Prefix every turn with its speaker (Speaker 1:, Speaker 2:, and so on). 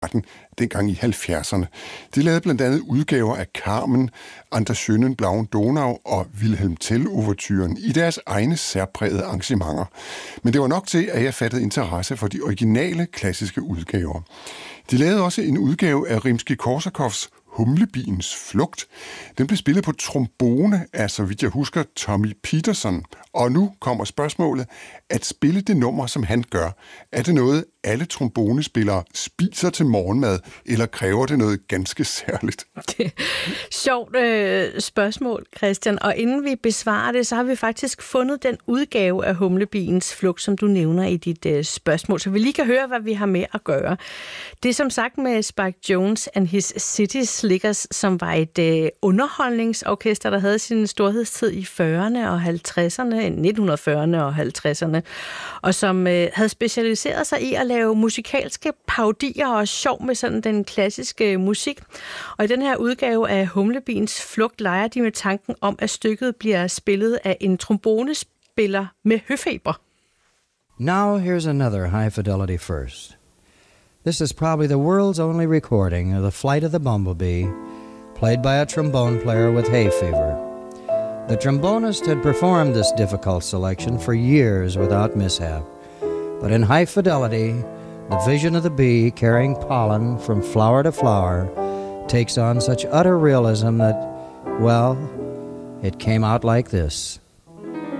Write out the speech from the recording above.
Speaker 1: dengang i 70'erne. De lavede blandt andet udgaver af Carmen, An der schönen blauen Donau og Wilhelm Tell-ouverturen i deres egne særprægede arrangementer. Men det var nok til, at jeg fattede interesse for de originale klassiske udgaver. De lavede også en udgave af Rimskij-Korsakovs Humlebiens flugt. Den blev spillet på trombone af, så vidt jeg husker, Tommy Peterson. Og nu kommer spørgsmålet, at spille det nummer, som han gør, er det noget, alle trombonespillere spiser til morgenmad, eller kræver det noget ganske særligt?
Speaker 2: Sjovt spørgsmål, Christian. Og inden vi besvarer det, så har vi faktisk fundet den udgave af Humlebiens flugt, som du nævner i dit spørgsmål, så vi lige kan høre, hvad vi har med at gøre. Det er som sagt med Spike Jones and His City Slickers, som var et underholdningsorkester, der havde sin storhedstid i 40'erne og 50'erne, 1940'erne og 50'erne, og som havde specialiseret sig i at lave musikalske parodier og sjov med sådan den klassiske musik. Og i den her udgave af Humlebiens flugt leger de med tanken om, at stykket bliver spillet af en trombonespiller med høfeber.
Speaker 3: Now here's another high fidelity first. This is probably the world's only recording of the flight of the bumblebee, played by a trombone player with hay fever. The trombonist had performed this difficult selection for years without mishap, but in high fidelity, the vision of the bee carrying pollen from flower to flower takes on such utter realism that, well, it came out like this.